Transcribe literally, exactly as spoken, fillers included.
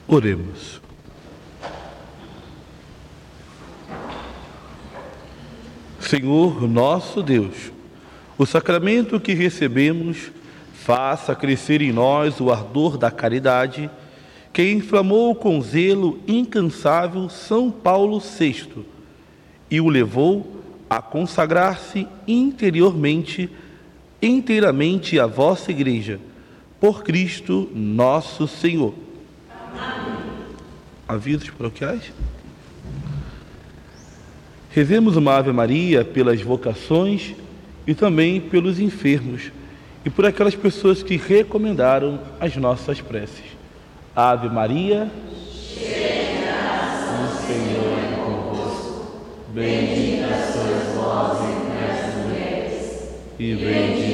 Oremos. Senhor nosso Deus, o sacramento que recebemos faça crescer em nós o ardor da caridade que inflamou com zelo incansável São Paulo sexto e o levou a consagrar-se interiormente, inteiramente à vossa Igreja, por Cristo nosso Senhor. Amém. Avisos paroquiais? Rezemos uma Ave Maria pelas vocações e também pelos enfermos e por aquelas pessoas que recomendaram as nossas preces. Ave Maria, cheia de graça, o Senhor é convosco. Bendita sois vós entre as mulheres, e bendito